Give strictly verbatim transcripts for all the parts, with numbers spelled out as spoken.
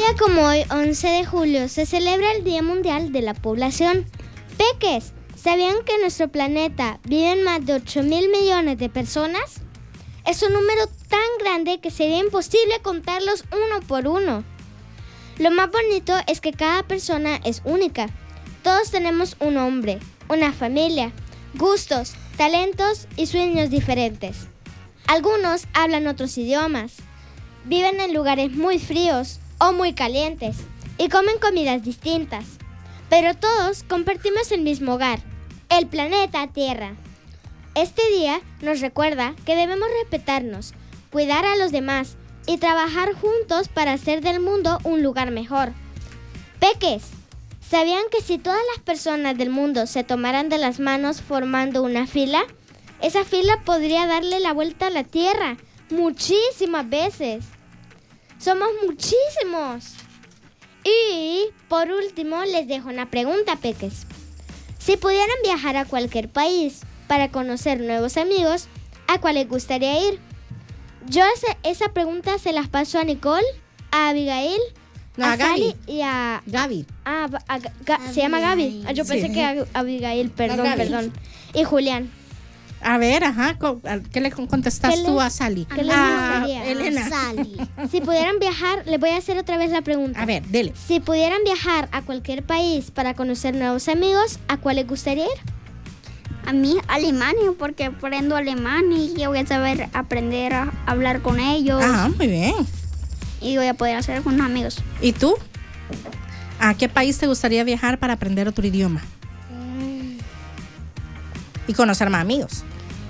día como hoy, once de julio, se celebra el Día Mundial de la Población. Peques, ¿sabían que en nuestro planeta viven más de ocho mil millones de personas? Es un número tan grande que sería imposible contarlos uno por uno. Lo más bonito es que cada persona es única. Todos tenemos un nombre, una familia, gustos, talentos y sueños diferentes. Algunos hablan otros idiomas, viven en lugares muy fríos o muy calientes y comen comidas distintas. Pero todos compartimos el mismo hogar, el planeta Tierra. Este día nos recuerda que debemos respetarnos, cuidar a los demás y trabajar juntos para hacer del mundo un lugar mejor. Peques, ¿sabían que si todas las personas del mundo se tomaran de las manos formando una fila, esa fila podría darle la vuelta a la Tierra muchísimas veces? Somos muchísimos. Y, por último, les dejo una pregunta, peques. Si pudieran viajar a cualquier país para conocer nuevos amigos, ¿a cuál les gustaría ir? Yo ese, esa pregunta se las paso a Nicole, a Abigail, no, a, a Gaby. Sally y a... Gaby. Ah, a, a, a, se llama Gaby. Ah, yo pensé sí. que a, Abigail, perdón, No, Gaby. perdón. Y Julián. A ver, ajá, ¿qué le contestas ¿Qué tú les, a Sally? ¿Qué les a gustaría? Elena. A Sally. Si pudieran viajar, les voy a hacer otra vez la pregunta. A ver, dele. Si pudieran viajar a cualquier país para conocer nuevos amigos, ¿a cuál les gustaría ir? A mí, Alemania, porque aprendo alemán y yo voy a saber aprender a hablar con ellos. Ah, muy bien. Y voy a poder hacer con unos amigos. ¿Y tú? ¿A qué país te gustaría viajar para aprender otro idioma? Mm. Y conocer más amigos.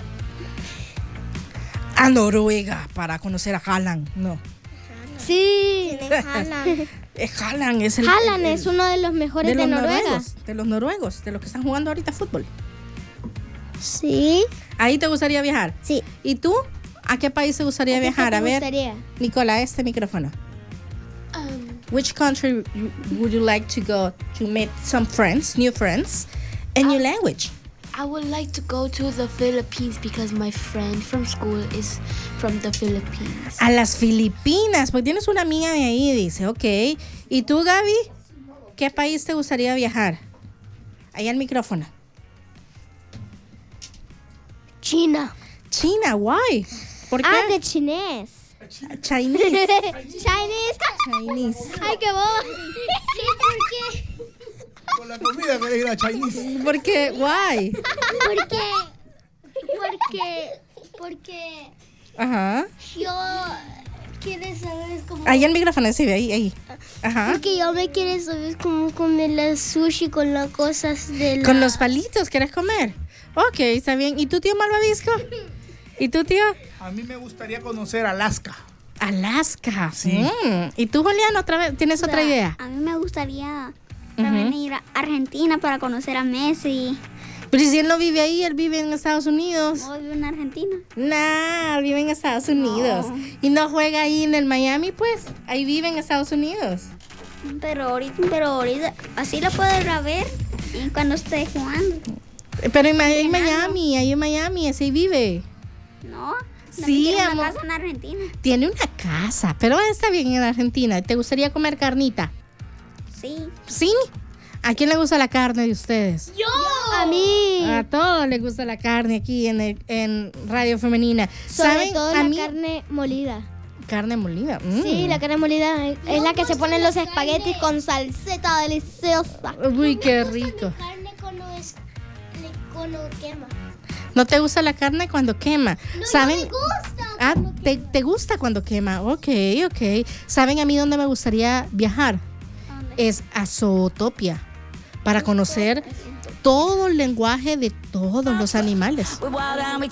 A Noruega, para conocer a Haaland, no. Sí, Haaland. Haaland es el... Haaland el, es uno de los mejores de, de, los Noruega. Noruegos, de los noruegos, de los que están jugando ahorita fútbol. Sí. ¿Ahí te gustaría viajar? Sí. ¿Y tú? ¿A qué país te gustaría ¿A qué viajar? te A ver, gustaría? Nicola, este micrófono. Um, Which country would you like to go to meet some friends, new friends, and new language? I would like to go to the Philippines because my friend from school is from the Philippines. A las Filipinas, pues tienes una amiga de ahí, dice, ok. ¿Y tú, Gaby? ¿Qué país te gustaría viajar? Ahí al micrófono. China. China, why? ¿Por qué? Ah, de chinés. Chinese. Chinese. Chinese. Ay, qué voz. ¿Por qué? Con la comida que era Chinese. ¿Por qué? Why? Porque, porque, porque Ajá. yo quiero saber cómo... Ahí el micrófono, sí, ahí, ahí. Ajá. Porque yo me quiero saber cómo comer la sushi con las cosas de la... Con los palitos, ¿quieres comer? Ok, está bien. ¿Y tú, tío Malvavisco? ¿Y tú, tío? A mí me gustaría conocer Alaska. Alaska. Sí. Mm. ¿Y tú, Julián, otra vez tienes otra idea? A mí me gustaría también uh-huh. ir a Argentina para conocer a Messi. Pero si él no vive ahí, él vive en Estados Unidos. ¿No vive en Argentina? Nah, vive en Estados Unidos. No. ¿Y no juega ahí en el Miami? Pues ahí vive en Estados Unidos. Pero ahorita, pero ahorita así lo puedo ir a ver cuando esté jugando. Pero en, en Miami, ahí en Miami, así vive. No, sí, tiene amor. una casa en Argentina. Tiene una casa, pero está bien en Argentina. ¿Te gustaría comer carnita? Sí. ¿Sí? ¿A quién le gusta la carne de ustedes? ¡Yo! A mí. A todos les gusta la carne aquí en, el, en Radio Femenina. Sobre ¿Saben? todo a la mí, carne molida. Carne molida. Mm. Sí, la carne molida es no, la que no se ponen los espaguetis con salseta deliciosa. Uy, qué rico. Carne cuando, es, cuando quema. ¿No te gusta la carne cuando quema? No, ¿saben? no me gusta. Ah, te, te gusta cuando quema. Ok, ok. ¿Saben a mí dónde me gustaría viajar? ¿Dónde? Es a Zootopia, para conocer todo el lenguaje de todos los animales.